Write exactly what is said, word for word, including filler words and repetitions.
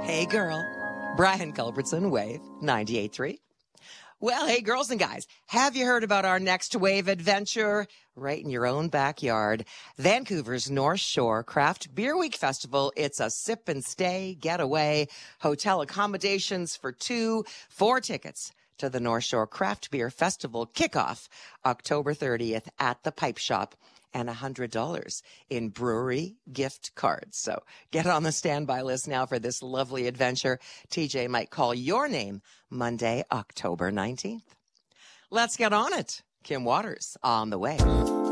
Hey, girl. Brian Culbertson, Wave ninety-eight point three. Well, hey, girls and guys, have you heard about our next Wave adventure? Right in your own backyard. Vancouver's North Shore Craft Beer Week Festival. It's a sip and stay, getaway, hotel accommodations for two, four tickets to the North Shore Craft Beer Festival kickoff October thirtieth at the Pipe Shop, and one hundred dollars in brewery gift cards. So get on the standby list now for this lovely adventure. T J might call your name Monday, October nineteenth. Let's get on it. Kim Waters on the way.